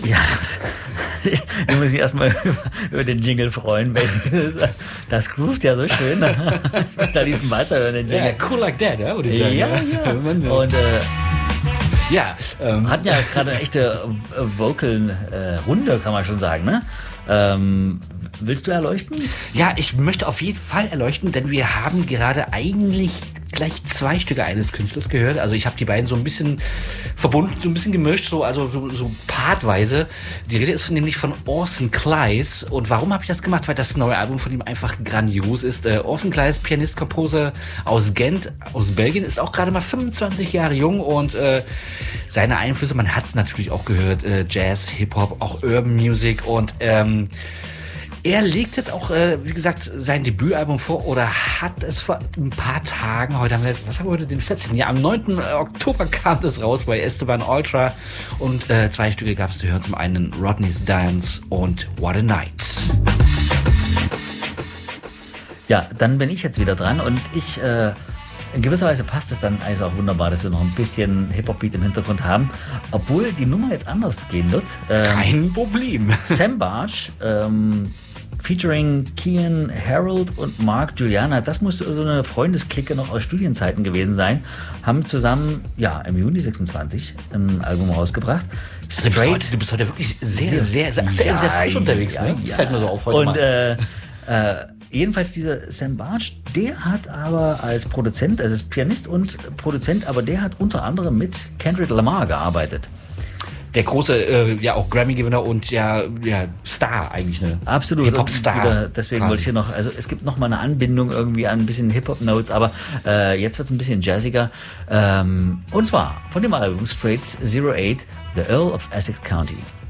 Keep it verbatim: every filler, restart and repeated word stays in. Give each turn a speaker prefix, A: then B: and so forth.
A: Ja, das, ich muss mich erstmal über, über den Jingle freuen. Das groovt ja so schön. Ich möchte da diesen weiterhören, den Jingle.
B: Ja, cool like that, ja, würde ich sagen.
A: Ja, ja. Und äh,
B: ja, ähm,
A: hatten ja gerade eine echte Vocal-Runde, kann man schon sagen, ne? Ähm, willst du erleuchten?
B: Ja, ich möchte auf jeden Fall erleuchten, denn wir haben gerade eigentlich gleich zwei Stücke eines Künstlers gehört. Also ich habe die beiden so ein bisschen verbunden, so ein bisschen gemischt, so also so, so partweise. Die Rede ist nämlich von Orson Kleis. Und warum habe ich das gemacht? Weil das neue Album von ihm einfach grandios ist. Äh, Orson Kleis, Pianist, Komposer aus Gent, aus Belgien, ist auch gerade mal fünfundzwanzig Jahre jung und äh, seine Einflüsse, man hat es natürlich auch gehört, äh, Jazz, Hip-Hop, auch Urban Music und ähm, er legt jetzt auch, äh, wie gesagt, sein Debütalbum vor oder hat es vor ein paar Tagen, heute haben wir, was haben wir heute, den vierzehnten Ja, am neunten Oktober kam das raus bei Esteban Ultra und äh, zwei Stücke gab es zu hören, zum einen Rodney's Dance und What a Night.
A: Ja, dann bin ich jetzt wieder dran und ich, äh, in gewisser Weise passt es dann also auch wunderbar, dass wir noch ein bisschen Hip-Hop-Beat im Hintergrund haben, obwohl die Nummer jetzt anders gehen wird. Ähm,
B: Kein Problem.
A: Sam Barge, ähm, featuring Kian Harold und Mark Juliana, das muss so eine Freundesklicke noch aus Studienzeiten gewesen sein, haben zusammen, ja, im Juni sechsundzwanzig ein Album rausgebracht.
B: Du bist, heute, du bist heute wirklich sehr, sehr, sehr, sehr, ja, sehr frisch unterwegs,
A: ja,
B: ne?
A: Ja.
B: Fällt mir so auf heute
A: und,
B: mal.
A: Äh, äh, jedenfalls dieser Sam Barge, der hat aber als Produzent, also ist Pianist und Produzent, aber der hat unter anderem mit Kendrick Lamar gearbeitet.
B: Der große, äh, ja auch Grammy-Gewinner und ja, ja Star eigentlich, ne?
A: Absolut.
B: Hip-Hop-Star.
A: Deswegen
B: quasi.
A: wollte ich hier noch, also es gibt noch mal eine Anbindung irgendwie an ein bisschen Hip-Hop-Notes, aber äh, jetzt wird es ein bisschen jazziger. Ähm, und zwar von dem Album Straight Zero Eight, The Earl of Essex County.